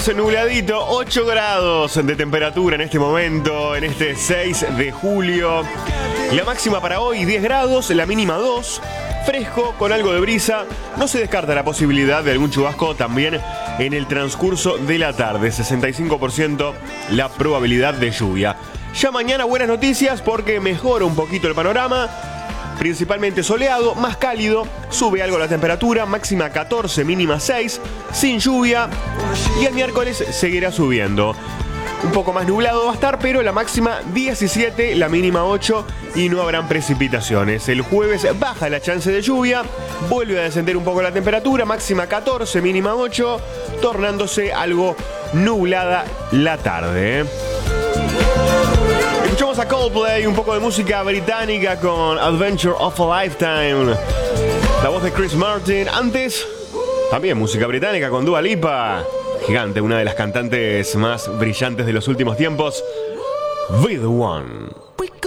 tenemos nubladito, 8 grados de temperatura en este momento, en este 6 de julio. La máxima para hoy 10 grados, la mínima 2. Fresco, con algo de brisa. No se descarta la posibilidad de algún chubasco también en el transcurso de la tarde. 65% la probabilidad de lluvia. Ya mañana buenas noticias porque mejora un poquito el panorama. Principalmente soleado, más cálido, sube algo la temperatura, máxima 14, mínima 6, sin lluvia. Y el miércoles seguirá subiendo. Un poco más nublado va a estar, pero la máxima 17, la mínima 8 y no habrán precipitaciones. El jueves baja la chance de lluvia, vuelve a descender un poco la temperatura, máxima 14, mínima 8, tornándose algo nublada la tarde. Escuchamos a Coldplay, un poco de música británica con Adventure of a Lifetime. La voz de Chris Martin. Antes, también música británica con Dua Lipa. Gigante, una de las cantantes más brillantes de los últimos tiempos. Be the One.